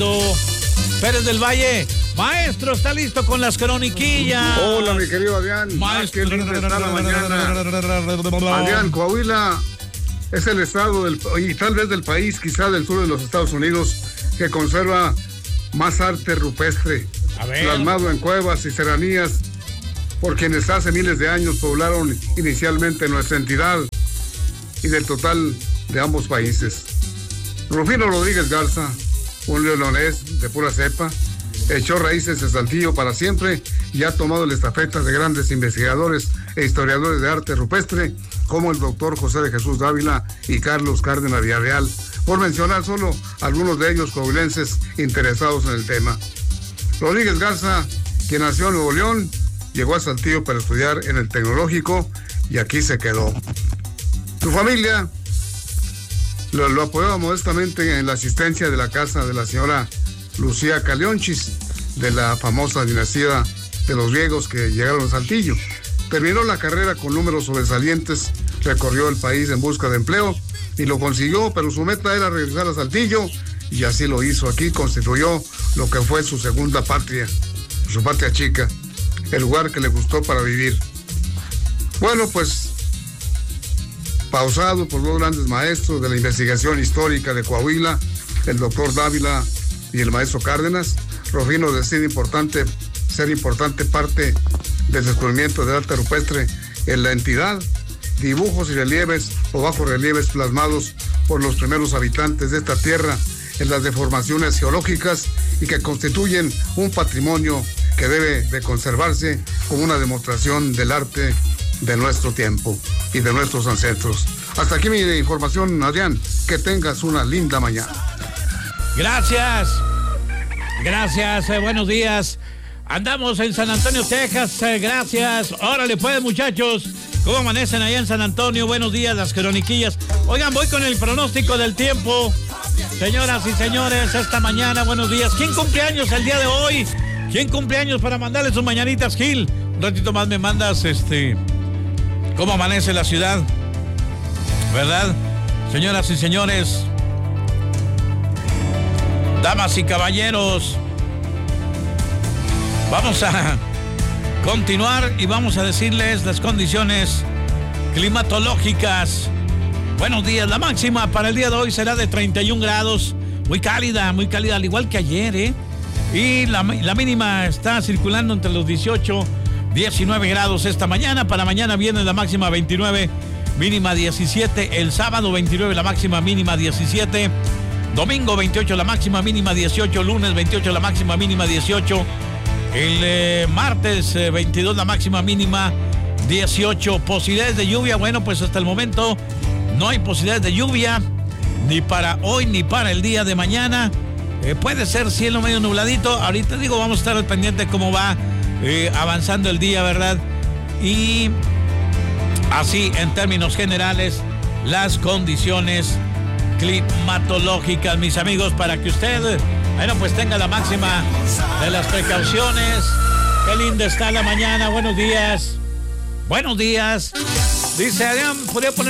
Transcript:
Armando Pérez del Valle. Maestro, ¿está listo con las croniquillas? Hola, mi querido Adrián. Maestro. Qué linda está la mañana. Adrián, Coahuila es el estado y tal vez del país, quizá del sur de los Estados Unidos, que conserva más arte rupestre, plasmado en cuevas y serranías por quienes hace miles de años poblaron inicialmente nuestra entidad y del total de ambos países. Rufino Rodríguez Garza, un leonés de pura cepa, echó raíces en Saltillo para siempre y ha tomado la estafeta de grandes investigadores e historiadores de arte rupestre como el doctor José de Jesús Dávila y Carlos Cárdenas Villarreal, por mencionar solo algunos de ellos coahuilenses interesados en el tema. Rodríguez Garza, quien nació en Nuevo León, llegó a Saltillo para estudiar en el Tecnológico y aquí se quedó. Su familia lo apoyaba modestamente en la asistencia de la casa de la señora Lucía Caleonchis, de la famosa dinastía de los griegos que llegaron a Saltillo. Terminó la carrera con números sobresalientes, recorrió el país en busca de empleo y lo consiguió, pero su meta era regresar a Saltillo y así lo hizo. Aquí constituyó lo que fue su segunda patria, su patria chica, el lugar que le gustó para vivir. Bueno, pues pausado por dos grandes maestros de la investigación histórica de Coahuila, el doctor Dávila y el maestro Cárdenas, Rufino decide ser importante parte del descubrimiento del arte rupestre en la entidad, dibujos y relieves o bajorrelieves plasmados por los primeros habitantes de esta tierra en las deformaciones geológicas y que constituyen un patrimonio que debe de conservarse como una demostración del arte de nuestro tiempo y de nuestros ancestros. Hasta aquí mi información, Adrián. Que tengas una linda mañana. Gracias. Buenos días. Andamos en San Antonio, Texas. Gracias. Órale pues, muchachos. ¿Cómo amanecen allá en San Antonio? Buenos días, las croniquillas. Oigan, voy con el pronóstico del tiempo. Señoras y señores, esta mañana, buenos días. ¿Quién cumple años el día de hoy? ¿Quién cumple años para mandarle sus mañanitas, Gil? Un ratito más me mandas, cómo amanece la ciudad, ¿verdad? Señoras y señores, damas y caballeros, vamos a continuar y vamos a decirles las condiciones climatológicas. Buenos días, la máxima para el día de hoy será de 31 grados, muy cálida, al igual que ayer, ¿eh? Y la mínima está circulando entre los 18, 19 grados esta mañana. Para mañana viene la máxima 29, mínima 17. El sábado 29, la máxima mínima 17. Domingo 28, la máxima mínima 18. Lunes 28, la máxima mínima 18. El martes 22, la máxima mínima 18. Posibilidades de lluvia, bueno, pues hasta el momento no hay posibilidades de lluvia, ni para hoy ni para el día de mañana. Puede ser cielo medio nubladito. Ahorita digo, vamos a estar al pendiente de cómo va avanzando el día, ¿verdad? Y así, en términos generales, las condiciones climatológicas, mis amigos, para que usted, bueno, pues tenga la máxima de las precauciones. Qué linda está la mañana. Buenos días. Dice Adrián, ¿podría poner